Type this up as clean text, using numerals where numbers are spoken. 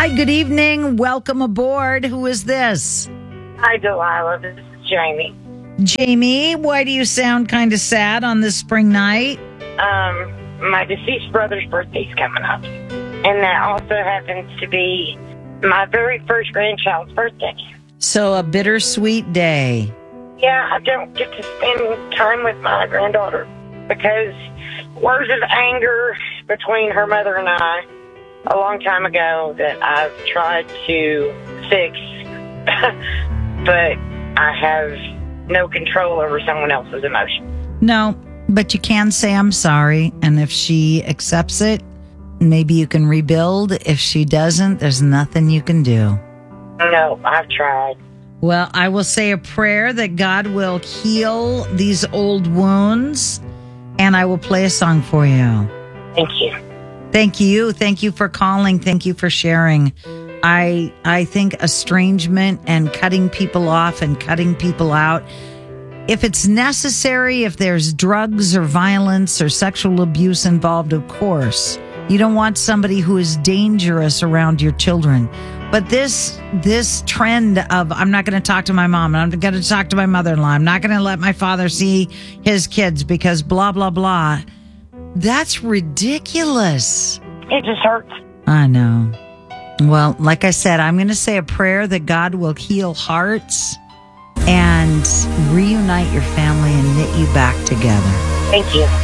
Hi, good evening. Welcome aboard. Who is this? Hi, Delilah. This is Jamie. Jamie, why do you sound kind of sad on this spring night? My deceased brother's birthday's coming up. And that also happens to be my very first grandchild's birthday. So a bittersweet day. Yeah, I don't get to spend time with my granddaughter because words of anger between her mother and I a long time ago that I've tried to fix, but I have no control over someone else's emotions. No, but you can say I'm sorry. And if she accepts it, maybe you can rebuild. If she doesn't, there's nothing you can do. No, I've tried. Well, I will say a prayer that God will heal these old wounds, and I will play a song for you. Thank you. Thank you. Thank you for calling. Thank you for sharing. I think estrangement and cutting people off and cutting people out, if it's necessary, if there's drugs or violence or sexual abuse involved, of course, you don't want somebody who is dangerous around your children. But this trend of I'm not going to talk to my mom, I'm going to talk to my mother-in-law, I'm not going to let my father see his kids because blah, blah, blah. That's ridiculous. It just hurts. I know. Well, like I said, I'm going to say a prayer that God will heal hearts and reunite your family and knit you back together. Thank you.